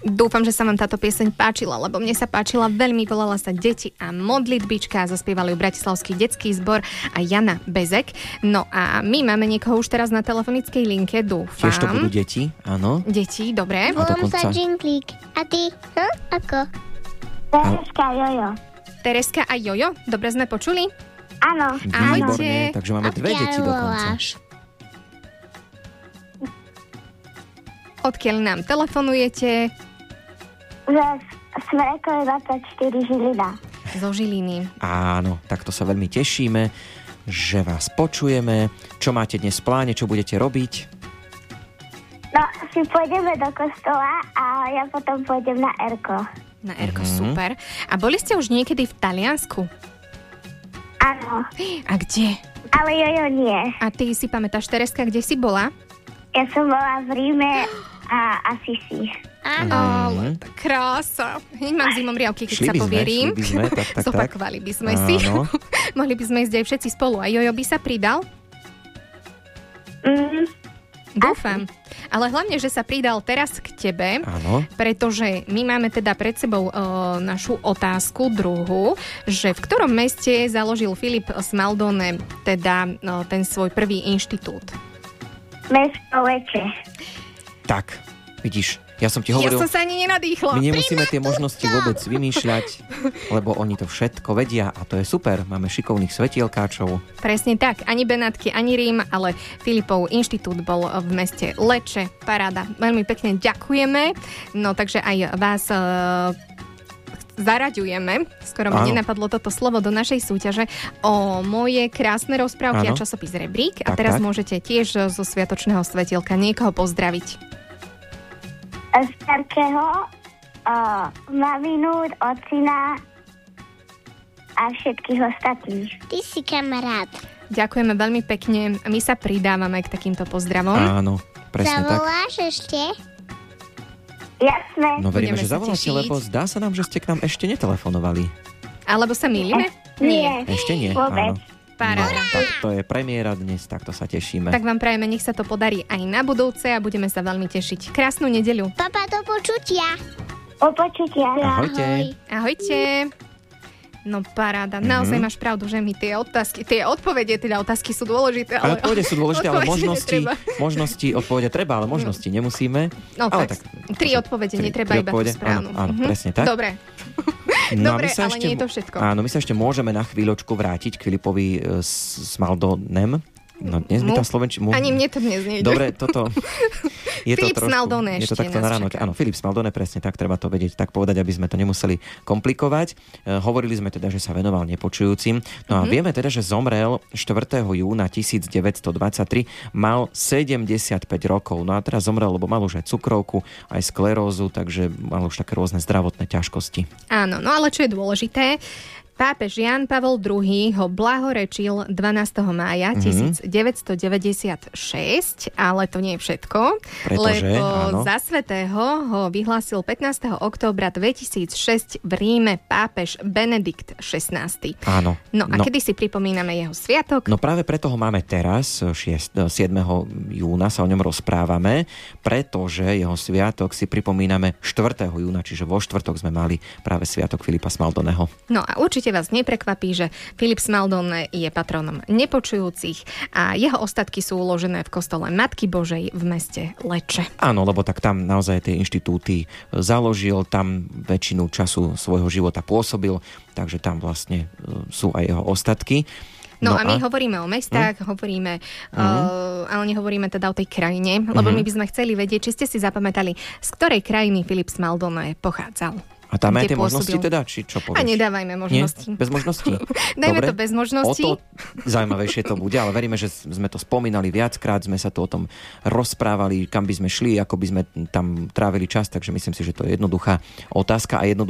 Dúfam, že sa vám táto pieseň páčila, lebo mne sa páčila veľmi, volala sa Deti a modlitbička, zaspievali ju Bratislavský detský zbor a Jana Bezek. No a my máme niekoho už teraz na telefonickej linke, dúfam. Tiež to budú deti, áno. Deti, dobre. Volám sa Džinglík. A ty? Ako? Tereska, Jojo. Tereska a Jojo, dobre sme počuli? Áno. Výborne, takže máme dve deti dokonca. Odkiaľ nám telefonujete? Že Smrekové 24 Žilina. Zo Žiliny. Áno, takto sa veľmi tešíme, že vás počujeme. Čo máte dnes v pláne, čo budete robiť? No, si pôjdeme do kostola a ja potom pôjdem na Erko. Na Erko, super. A boli ste už niekedy v Taliansku? Áno. A kde? Ale Jojo nie. A ty si pamätáš, Tereska, kde si bola? Ja som bola v Ríme a Asisi. Áno. Ale tá krása. Mám zimom riavky, keď sa povierím. Šli by sme, tak. Zopakovali by sme si. Mohli by sme ísť aj všetci spolu. A Jojo by sa pridal? Dúfam. Ale hlavne, že sa pridal teraz k tebe, pretože my máme teda pred sebou našu otázku druhú, že v ktorom meste založil Filip Smaldone teda ten svoj prvý inštitút? Mesto Leče. Tak, vidíš, ja som ti hovoril... Ja som sa ani nenadýchla. My nemusíme tie možnosti vôbec vymýšľať, lebo oni to všetko vedia a to je super. Máme šikovných svetielkáčov. Presne tak. Ani Benátky, ani Rím, ale Filipov inštitút bol v meste Leče. Paráda. Veľmi pekne ďakujeme. No takže aj vás... zaraďujeme, skoro mi nenapadlo toto slovo, do našej súťaže o moje krásne rozprávky a časopis Rebrík. A teraz môžete tiež zo Sviatočného svetielka niekoho pozdraviť. Starkého, maminu, ocina a všetkých ostatných. Ty si kamarát. Ďakujeme veľmi pekne. My sa pridávame k takýmto pozdravom. Áno, presne tak. Zavoláš ešte? Jasné. No veríme, že zavoláte, lebo zdá sa nám, že ste k nám ešte netelefonovali. Alebo sa mýlime? Nie. Ešte nie, vôbec. áno. Paráda. No, tak to je premiéra dnes, takto sa tešíme. Tak vám prajeme, nech sa to podarí aj na budúce a budeme sa veľmi tešiť. Krásnu nedeľu. Papa, do počutia. Do počutia. Ahojte. Ahojte. No paráda, naozaj máš pravdu, že mi tie odpovede, teda otázky sú dôležité. Ale odpovede sú dôležité, ale možnosti odpovede treba, ale možnosti nemusíme. No ale tak, 3 odpovede, netreba iba tú správnu. Áno, presne tak. Dobre. No, dobre, ale nie je to všetko. Áno, my sa ešte môžeme na chvíľočku vrátiť k Filipovi Smaldonem. No dnes by tá slovenčina... Ani mne to dnes nejde. Dobre, toto... Filip Smaldone ešte. Je to takto na ráno. Áno, Filip Smaldone, presne tak, treba to vedieť, tak povedať, aby sme to nemuseli komplikovať. Hovorili sme teda, že sa venoval nepočujúcim. No a vieme teda, že zomrel 4. júna 1923, mal 75 rokov. No a teraz zomrel, lebo mal už aj cukrovku, aj sklerózu, takže mal už také rôzne zdravotné ťažkosti. Áno, no ale čo je dôležité, pápež Ján Pavol II ho blahorečil 12. mája 1996, ale to nie je všetko, lebo za svätého ho vyhlásil 15. októbra 2006 v Ríme pápež Benedikt XVI. Áno. No a kedy si pripomíname jeho sviatok? No práve preto ho máme teraz, 7. júna sa o ňom rozprávame, pretože jeho sviatok si pripomíname 4. júna, čiže vo štvrtok sme mali práve sviatok Filipa Smaldoneho. No a určite vás neprekvapí, že Filip Smaldone je patronom nepočujúcich a jeho ostatky sú uložené v kostole Matky Božej v meste Leče. Áno, lebo tak tam naozaj tie inštitúty založil, tam väčšinu času svojho života pôsobil, takže tam vlastne sú aj jeho ostatky. No a my hovoríme o mestách, hovoríme, ale nehovoríme teda o tej krajine, lebo my by sme chceli vedieť, či ste si zapamätali, z ktorej krajiny Filip Smaldone pochádzal. A tam aj tie možnosti teda? Či čo povieš? A nedávajme možnosti. Nie? Bez možností? Dajme Dobre. To bez možností. O to zaujímavejšie to bude, ale veríme, že sme to spomínali viackrát, sme sa tu o tom rozprávali, kam by sme šli, ako by sme tam trávili čas, takže myslím si, že to je jednoduchá otázka a